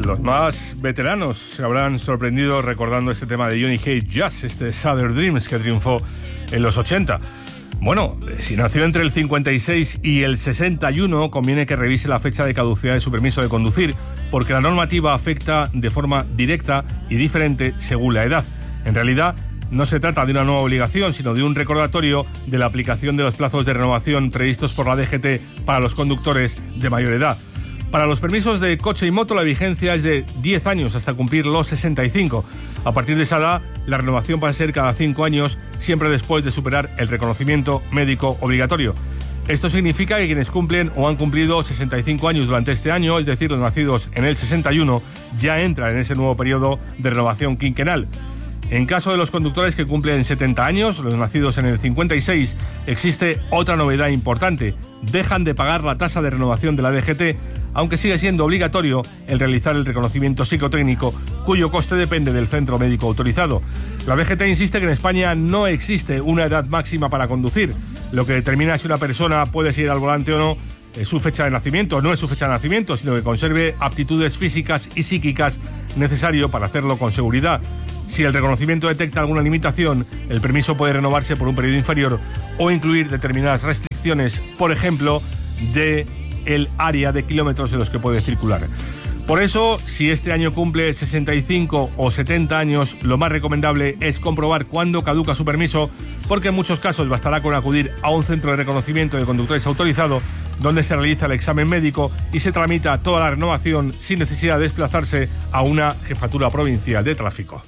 Los más veteranos se habrán sorprendido recordando este tema de Johnny Hates Jazz, este Southern Dreams que triunfó en los 80. Bueno, si nació entre el 56 y el 61, conviene que revise la fecha de caducidad de su permiso de conducir, porque la normativa afecta de forma directa y diferente según la edad. En realidad, no se trata de una nueva obligación, sino de un recordatorio de la aplicación de los plazos de renovación previstos por la DGT para los conductores de mayor edad. Para los permisos de coche y moto, la vigencia es de 10 años hasta cumplir los 65. A partir de esa edad, la renovación va a ser cada 5 años, siempre después de superar el reconocimiento médico obligatorio. Esto significa que quienes cumplen o han cumplido 65 años durante este año, es decir, los nacidos en el 61, ya entran en ese nuevo periodo de renovación quinquenal. En caso de los conductores que cumplen 70 años, los nacidos en el 56, existe otra novedad importante. Dejan de pagar la tasa de renovación de la DGT, aunque sigue siendo obligatorio el realizar el reconocimiento psicotécnico, cuyo coste depende del centro médico autorizado. La DGT insiste que en España no existe una edad máxima para conducir. Lo que determina si una persona puede seguir al volante o no es su fecha de nacimiento. No es su fecha de nacimiento, sino que conserve aptitudes físicas y psíquicas necesarias para hacerlo con seguridad. Si el reconocimiento detecta alguna limitación, el permiso puede renovarse por un periodo inferior o incluir determinadas restricciones, por ejemplo, de el área de kilómetros en los que puede circular. Por eso, si este año cumple 65 o 70 años, lo más recomendable es comprobar cuándo caduca su permiso, porque en muchos casos bastará con acudir a un centro de reconocimiento de conductores autorizado, donde se realiza el examen médico y se tramita toda la renovación sin necesidad de desplazarse a una jefatura provincial de tráfico.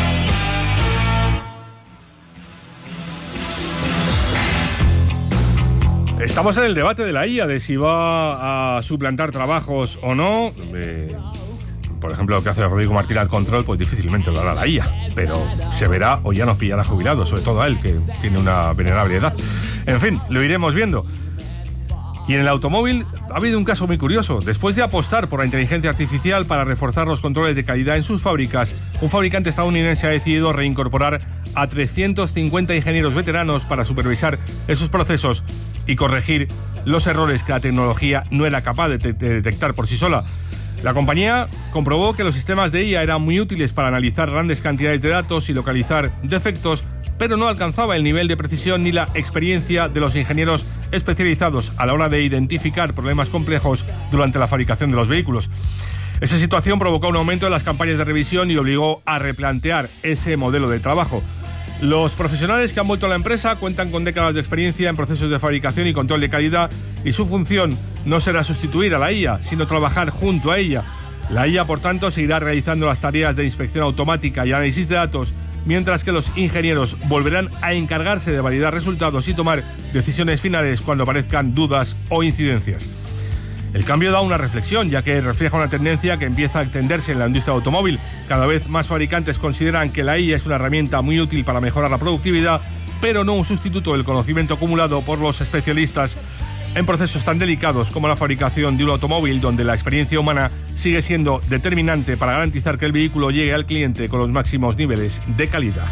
Estamos en el debate de la IA, de si va a suplantar trabajos o no. Por ejemplo, lo que hace Rodrigo Martín al control, pues difícilmente lo hará la IA, pero se verá o ya nos pillará jubilados, sobre todo a él, que tiene una venerable edad. En fin, lo iremos viendo. Y en el automóvil ha habido un caso muy curioso. Después de apostar por la inteligencia artificial para reforzar los controles de calidad en sus fábricas, un fabricante estadounidense ha decidido reincorporar a 350 ingenieros veteranos para supervisar esos procesos y corregir los errores que la tecnología no era capaz de detectar por sí sola. La compañía comprobó que los sistemas de IA eran muy útiles para analizar grandes cantidades de datos y localizar defectos, pero no alcanzaba el nivel de precisión ni la experiencia de los ingenieros especializados a la hora de identificar problemas complejos durante la fabricación de los vehículos. Esa situación provocó un aumento de las campañas de revisión y obligó a replantear ese modelo de trabajo. Los profesionales que han vuelto a la empresa cuentan con décadas de experiencia en procesos de fabricación y control de calidad, y su función no será sustituir a la IA, sino trabajar junto a ella. La IA, por tanto, seguirá realizando las tareas de inspección automática y análisis de datos, mientras que los ingenieros volverán a encargarse de validar resultados y tomar decisiones finales cuando aparezcan dudas o incidencias. El cambio da una reflexión, ya que refleja una tendencia que empieza a extenderse en la industria automóvil. Cada vez más fabricantes consideran que la IA es una herramienta muy útil para mejorar la productividad, pero no un sustituto del conocimiento acumulado por los especialistas en procesos tan delicados como la fabricación de un automóvil, donde la experiencia humana sigue siendo determinante para garantizar que el vehículo llegue al cliente con los máximos niveles de calidad.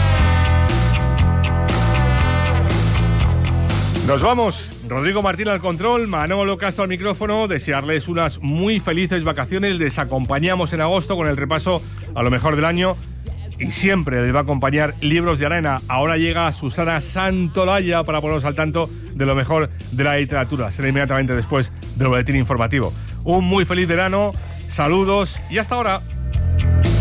Nos vamos. Rodrigo Martín al control, Manolo Castro al micrófono. Desearles unas muy felices vacaciones. Les acompañamos en agosto con el repaso a lo mejor del año y siempre les va a acompañar Libros de Arena. Ahora llega Susana Santolaya para ponernos al tanto de lo mejor de la literatura. Será inmediatamente después del boletín informativo. Un muy feliz verano, saludos y hasta ahora.